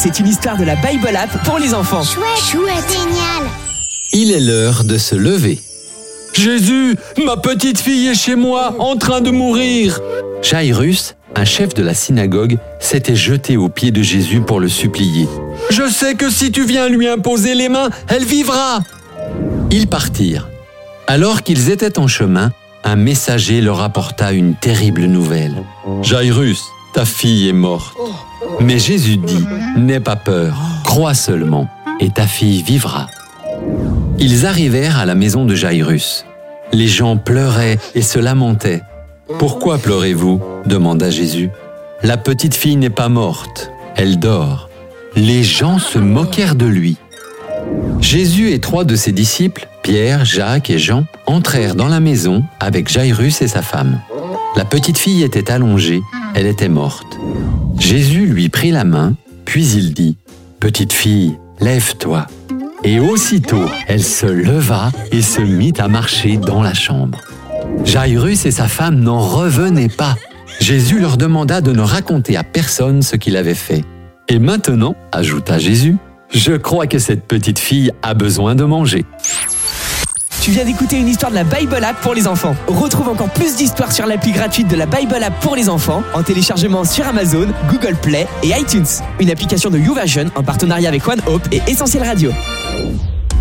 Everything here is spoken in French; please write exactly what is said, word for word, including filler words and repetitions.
c'est une histoire de la Bible App pour les enfants. Chouette, chouette, génial. Il est l'heure de se lever. Jésus, ma petite fille est chez moi, en train de mourir. Jairus, un chef de la synagogue, s'était jeté aux pieds de Jésus pour le supplier. Je sais que si tu viens lui imposer les mains, elle vivra. Ils partirent. Alors qu'ils étaient en chemin, un messager leur apporta une terrible nouvelle. Jairus, ta fille est morte. Mais Jésus dit, n'aie pas peur, crois seulement, et ta fille vivra. Ils arrivèrent à la maison de Jairus. Les gens pleuraient et se lamentaient. « Pourquoi pleurez-vous » demanda Jésus. « La petite fille n'est pas morte, elle dort. » Les gens se moquèrent de lui. Jésus et trois de ses disciples, Pierre, Jacques et Jean, entrèrent dans la maison avec Jairus et sa femme. La petite fille était allongée, elle était morte. Jésus lui prit la main, puis il dit « Petite fille, lève-toi ». Et aussitôt, elle se leva et se mit à marcher dans la chambre. Jairus et sa femme n'en revenaient pas. Jésus leur demanda de ne raconter à personne ce qu'il avait fait. « Et maintenant, ajouta Jésus, je crois que cette petite fille a besoin de manger. » Tu viens d'écouter une histoire de la Bible App pour les enfants. Retrouve encore plus d'histoires sur l'appli gratuite de la Bible App pour les enfants en téléchargement sur Amazon, Google Play et iTunes. Une application de YouVersion en partenariat avec One Hope et Essentiel Radio.